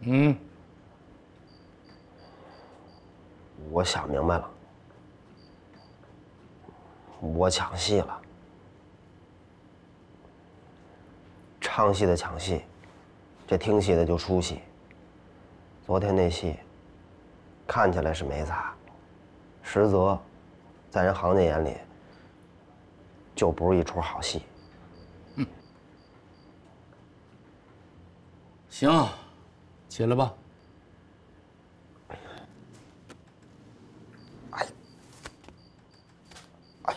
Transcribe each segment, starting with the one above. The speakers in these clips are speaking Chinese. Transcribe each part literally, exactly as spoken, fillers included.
嗯， 我想明白了，我抢戏了。唱戏的抢戏，这听戏的就出戏。昨天那戏看起来是没砸，实则在人行家眼里就不是一出好戏。 嗯，行，起来吧。哎，哎，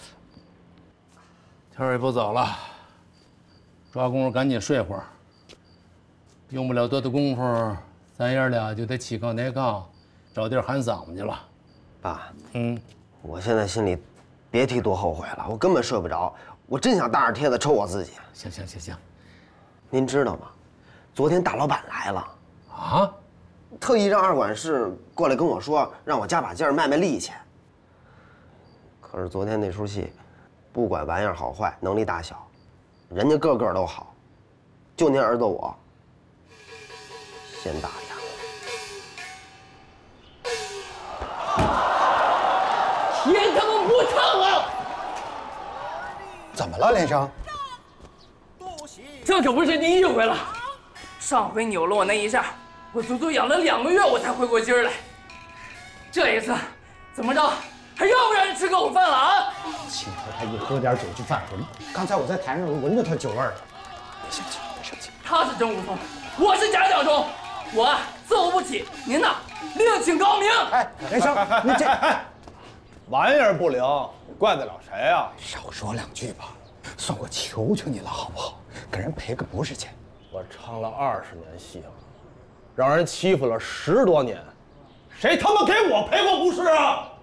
天也不早了，抓功夫赶紧睡会儿。用不了多大功夫，咱爷俩就得起炕抬炕，找地儿喊嗓子去了。 爸， 嗯， 我现在心里别提多后悔了，我根本睡不着，我真想大耳贴子抽我自己。 行行行行， 您知道吗？昨天大老板来了， 啊， 特意让二管事过来跟我说，让我加把劲儿，卖卖力气。可是昨天那出戏，不管玩意儿好坏，能力大小，人家个个都好，就您儿子我先打呀。 天他妈不唱了！ 怎么了，连生？ 这可不是第一回了，上回扭了我那一下，我足足养了两个月我才回过劲儿来。这一次，怎么着，还要不让人吃个午饭了啊？ 心头他一喝点酒就犯浑，刚才我在台上闻着他酒味儿了。别生气，别生气。 他是真武松，我是假小钟，我啊揍不起，您呐另请高明。 哎，连生，你这玩意儿不灵，怪得了谁呀？ 少说两句吧，算我求求你了，好不好？给人赔个不是钱。 我唱了二十年戏了，让人欺负了十多年，谁他妈给我赔过不是啊？